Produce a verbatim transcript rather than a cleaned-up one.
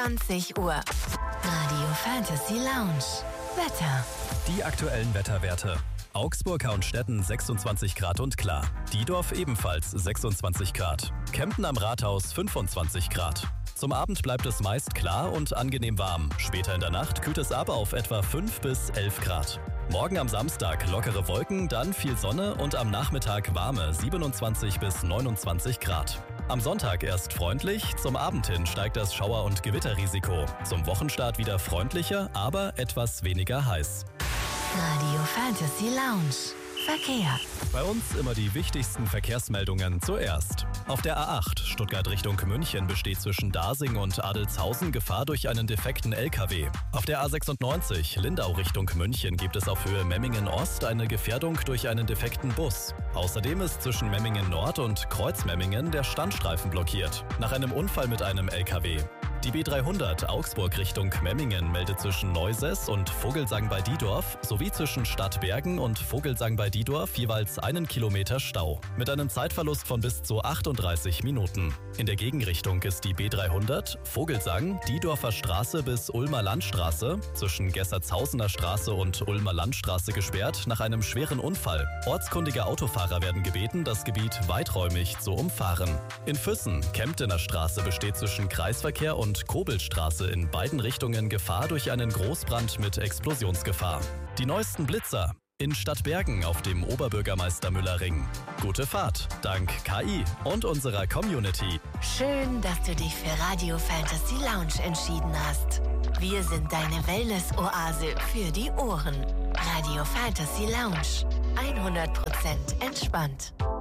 zwanzig Uhr. Radio Fantasy Lounge. Wetter. Die aktuellen Wetterwerte. Augsburg, Hauenstetten sechsundzwanzig Grad und klar. Diedorf ebenfalls sechsundzwanzig Grad. Kempten am Rathaus fünfundzwanzig Grad. Zum Abend bleibt es meist klar und angenehm warm. Später in der Nacht kühlt es ab auf etwa fünf bis elf Grad. Morgen am Samstag lockere Wolken, dann viel Sonne und am Nachmittag warme siebenundzwanzig bis neunundzwanzig Grad. Am Sonntag erst freundlich, zum Abend hin steigt das Schauer- und Gewitterrisiko. Zum Wochenstart wieder freundlicher, aber etwas weniger heiß. Radio Fantasy Lounge. Verkehr. Bei uns immer die wichtigsten Verkehrsmeldungen zuerst. Auf der A acht Stuttgart Richtung München besteht zwischen Dasing und Adelzhausen Gefahr durch einen defekten L K W. Auf der A sechsundneunzig Lindau Richtung München gibt es auf Höhe Memmingen Ost eine Gefährdung durch einen defekten Bus. Außerdem ist zwischen Memmingen Nord und Kreuzmemmingen der Standstreifen blockiert, nach einem Unfall mit einem L K W. Die B dreihundert Augsburg Richtung Memmingen meldet zwischen Neusess und Vogelsang bei Diedorf sowie zwischen Stadtbergen und Vogelsang bei Diedorf jeweils einen Kilometer Stau mit einem Zeitverlust von bis zu achtunddreißig Minuten. In der Gegenrichtung ist die B dreihundert Vogelsang Diedorfer Straße bis Ulmer Landstraße zwischen Gessertshausener Straße und Ulmer Landstraße gesperrt nach einem schweren Unfall. Ortskundige Autofahrer werden gebeten, das Gebiet weiträumig zu umfahren. In Füssen Kemptener Straße besteht zwischen Kreisverkehr und und Kobelstraße in beiden Richtungen Gefahr durch einen Großbrand mit Explosionsgefahr. Die neuesten Blitzer in Stadtbergen auf dem Oberbürgermeister-Müller-Ring. Gute Fahrt, dank K I und unserer Community. Schön, dass du dich für Radio Fantasy Lounge entschieden hast. Wir sind deine Wellness-Oase für die Ohren. Radio Fantasy Lounge. hundert Prozent entspannt.